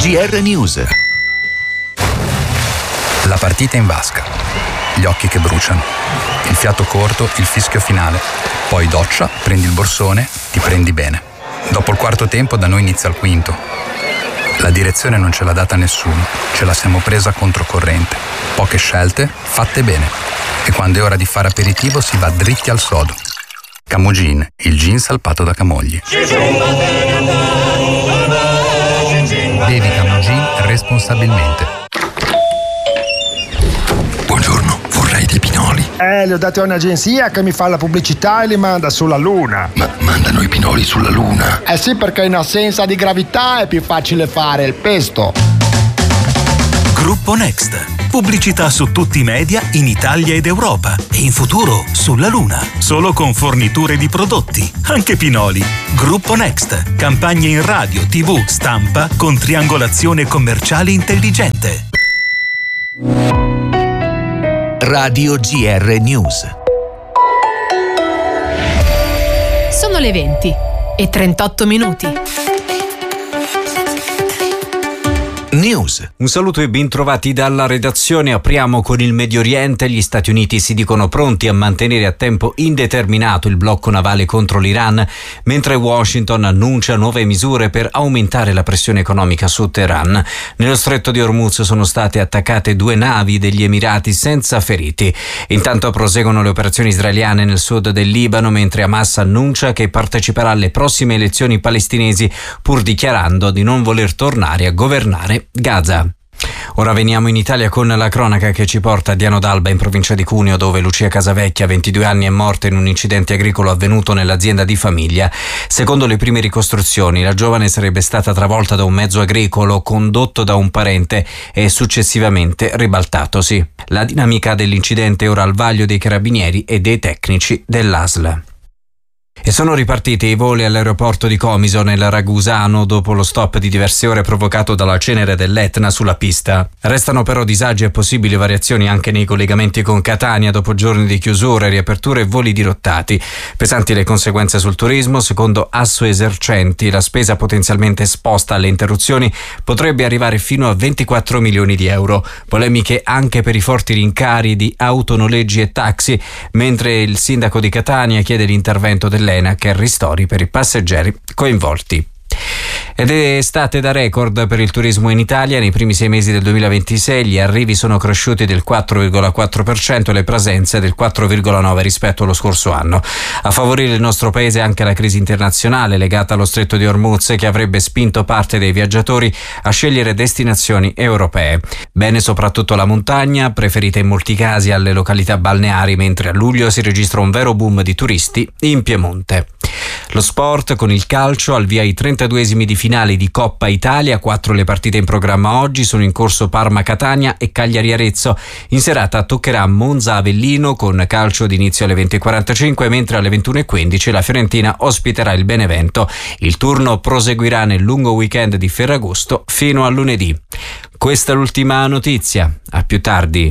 GR News. La partita in vasca, gli occhi che bruciano, il fiato corto, il fischio finale, poi doccia, prendi il borsone, ti prendi bene. Dopo il quarto tempo da noi inizia il quinto. La direzione non ce l'ha data nessuno, ce la siamo presa controcorrente. Poche scelte, fatte bene. E quando è ora di fare aperitivo si va dritti al sodo. Camogin, il gin salpato da Camogli. Bevi Camogin responsabilmente. Buongiorno, vorrei dei pinoli. Li ho dati a un'agenzia che mi fa la pubblicità e li manda sulla Luna. Ma mandano i pinoli sulla Luna? Sì, perché in assenza di gravità è più facile fare il pesto. Gruppo Next. Pubblicità su tutti i media in Italia ed Europa e in futuro sulla Luna. Solo con forniture di prodotti, anche pinoli. Gruppo Next. Campagne in radio, TV, stampa con triangolazione commerciale intelligente. Radio GR News. Sono le 20:38. News. Un saluto e bentrovati dalla redazione. Apriamo con il Medio Oriente. Gli Stati Uniti si dicono pronti a mantenere a tempo indeterminato il blocco navale contro l'Iran, mentre Washington annuncia nuove misure per aumentare la pressione economica su Teheran. Nello stretto di Hormuz sono state attaccate 2 navi degli Emirati senza feriti. Intanto proseguono le operazioni israeliane nel sud del Libano, mentre Hamas annuncia che parteciperà alle prossime elezioni palestinesi, pur dichiarando di non voler tornare a governare Gaza. Ora veniamo in Italia con la cronaca che ci porta a Diano d'Alba, in provincia di Cuneo, dove Lucia Casavecchia, 22 anni, è morta in un incidente agricolo avvenuto nell'azienda di famiglia. Secondo le prime ricostruzioni, la giovane sarebbe stata travolta da un mezzo agricolo condotto da un parente e successivamente ribaltatosi. La dinamica dell'incidente è ora al vaglio dei carabinieri e dei tecnici dell'ASL. E sono ripartiti i voli all'aeroporto di Comiso nel Ragusano dopo lo stop di diverse ore provocato dalla cenere dell'Etna sulla pista. Restano però disagi e possibili variazioni anche nei collegamenti con Catania dopo giorni di chiusure, riaperture e voli dirottati. Pesanti le conseguenze sul turismo. Secondo Assoesercenti, la spesa potenzialmente esposta alle interruzioni potrebbe arrivare fino a 24 milioni di euro. Polemiche anche per i forti rincari di autonoleggi e taxi, mentre il sindaco di Catania chiede l'intervento dell'ENAC e ristori per i passeggeri coinvolti. Ed è estate da record per il turismo in Italia. Nei primi 6 mesi del 2026 gli arrivi sono cresciuti del 4,4% e le presenze del 4,9% rispetto allo scorso anno. A favorire il nostro paese anche la crisi internazionale legata allo stretto di Hormuz, che avrebbe spinto parte dei viaggiatori a scegliere destinazioni europee. Bene soprattutto la montagna, preferita in molti casi alle località balneari, mentre a luglio si registra un vero boom di turisti in Piemonte. Lo sport con il calcio, al via i 32esimi di finale di Coppa Italia. 4 le partite in programma oggi, sono in corso Parma-Catania e Cagliari-Arezzo. In serata toccherà Monza-Avellino con calcio d'inizio alle 20:45, mentre alle 21:15 la Fiorentina ospiterà il Benevento. Il turno proseguirà nel lungo weekend di Ferragosto fino a lunedì. Questa è l'ultima notizia. A più tardi.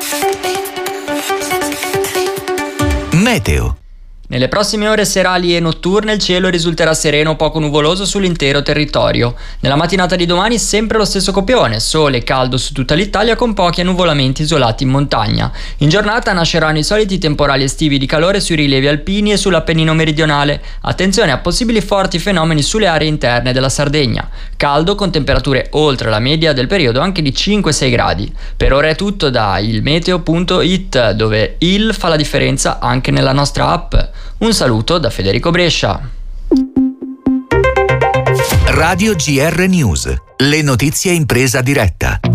Meteo. Nelle prossime ore serali e notturne il cielo risulterà sereno o poco nuvoloso sull'intero territorio. Nella mattinata di domani sempre lo stesso copione, sole e caldo su tutta l'Italia con pochi annuvolamenti isolati in montagna. In giornata nasceranno i soliti temporali estivi di calore sui rilievi alpini e sull'Appennino meridionale. Attenzione a possibili forti fenomeni sulle aree interne della Sardegna. Caldo con temperature oltre la media del periodo anche di 5-6 gradi. Per ora è tutto da ilmeteo.it, dove il fa la differenza anche nella nostra app. Un saluto da Federico Brescia. Radio GR News. Le notizie in presa diretta.